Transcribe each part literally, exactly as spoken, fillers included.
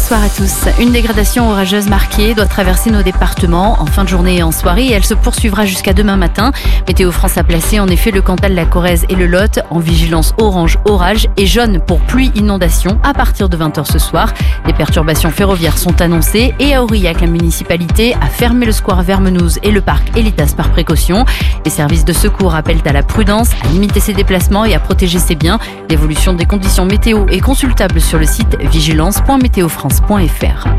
bonsoir à tous. Une dégradation orageuse marquée doit traverser nos départements en fin de journée et en soirée et elle se poursuivra jusqu'à demain matin. Météo France a placé en effet le Cantal, la Corrèze et le Lot en vigilance orange orage et jaune pour pluie inondation à partir de vingt heures ce soir. Des perturbations ferroviaires sont annoncées et à Aurillac, la municipalité a fermé le square Vermenouze et le parc Elitas par précaution. Les services de secours appellent à la prudence, à limiter ses déplacements et à protéger ses biens. L'évolution des conditions météo est consultable sur le site vigilance point météo france point f r.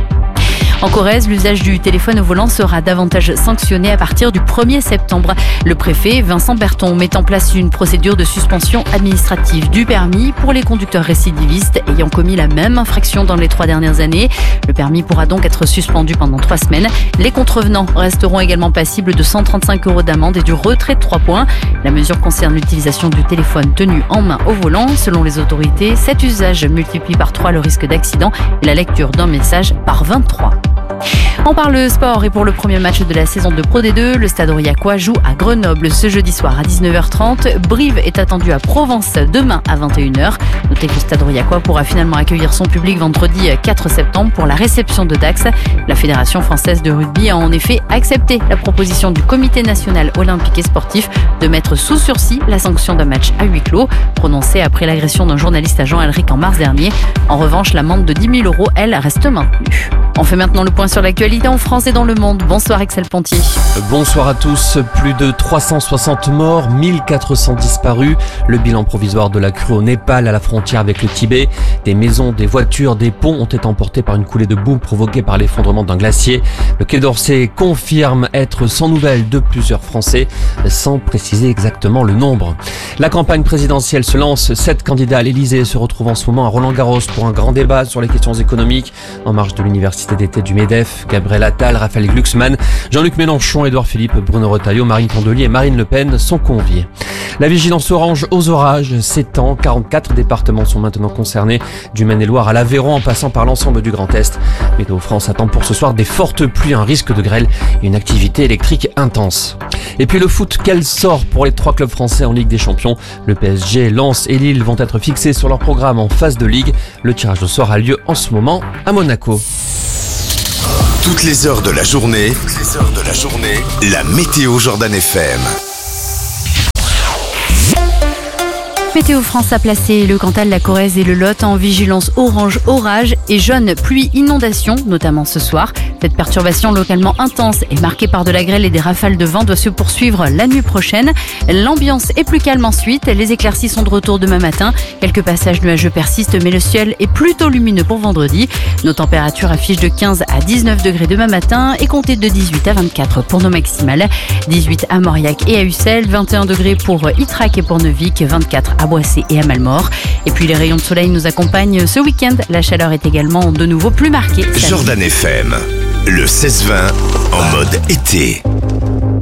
En Corrèze, l'usage du téléphone au volant sera davantage sanctionné à partir du premier septembre. Le préfet Vincent Berton met en place une procédure de suspension administrative du permis pour les conducteurs récidivistes ayant commis la même infraction dans les trois dernières années. Le permis pourra donc être suspendu pendant trois semaines. Les contrevenants resteront également passibles de cent trente-cinq euros d'amende et du retrait de trois points. La mesure concerne l'utilisation du téléphone tenu en main au volant. Selon les autorités, cet usage multiplie par trois le risque d'accident et la lecture d'un message par vingt-trois. On parle sport et pour le premier match de la saison de Pro D deux, le Stade Aurillacois joue à Grenoble ce jeudi soir à dix-neuf heures trente. Brive est attendu à Provence demain à vingt et une heures. Notez que le Stade Aurillacois pourra finalement accueillir son public vendredi quatre septembre pour la réception de Dax. La Fédération française de rugby a en effet accepté la proposition du Comité national olympique et sportif de mettre sous sursis la sanction d'un match à huis clos, prononcée après l'agression d'un journaliste à Jean-Alric en mars dernier. En revanche, l'amende de dix mille euros, elle, reste maintenue. On fait maintenant le point sur l'actualité en France et dans le monde. Bonsoir Axel Pontier. Bonsoir à tous. Plus de trois cent soixante morts, mille quatre cents disparus. Le bilan provisoire de la crue au Népal à la frontière avec le Tibet. Des maisons, des voitures, des ponts ont été emportés par une coulée de boue provoquée par l'effondrement d'un glacier. Le Quai d'Orsay confirme être sans nouvelles de plusieurs Français, sans préciser exactement le nombre. La campagne présidentielle se lance. Sept candidats à l'Elysée se retrouvent en ce moment à Roland-Garros pour un grand débat sur les questions économiques en marge de l'université d'été du MEDEF. Gabriel Attal, Raphaël Glucksmann, Jean-Luc Mélenchon, Édouard Philippe, Bruno Retailleau, Marine Tondelier et Marine Le Pen sont conviés. La vigilance orange aux orages s'étend. quarante-quatre départements sont maintenant concernés, du Maine-et-Loire à l'Aveyron en passant par l'ensemble du Grand Est. Météo France attend pour ce soir des fortes pluies, un risque de grêle et une activité électrique intense. Et puis le foot, quel sort pour les trois clubs français en Ligue des Champions. Le P S G, Lens et Lille vont être fixés sur leur programme en phase de Ligue. Le tirage au sort a lieu en ce moment à Monaco. Toutes les heures de la journée, toutes les heures de la journée, la météo Jordan F M. Météo France a placé le Cantal, la Corrèze et le Lot en vigilance orange orage et jaune pluie inondation, notamment ce soir. Cette perturbation localement intense et marquée par de la grêle et des rafales de vent doit se poursuivre la nuit prochaine. L'ambiance est plus calme ensuite. Les éclaircies sont de retour demain matin. Quelques passages nuageux persistent, mais le ciel est plutôt lumineux pour vendredi. Nos températures affichent de quinze à dix-neuf degrés demain matin et comptez de dix-huit à vingt-quatre pour nos maximales. dix-huit à Mauriac et à Ussel, vingt et un degrés pour Ytrac et pour Neuvik, vingt-quatre à Boissé et à Malmort. Et puis les rayons de soleil nous accompagnent ce week-end. La chaleur est également de nouveau plus marquée. Jordan F M, le seize vingt en mode été.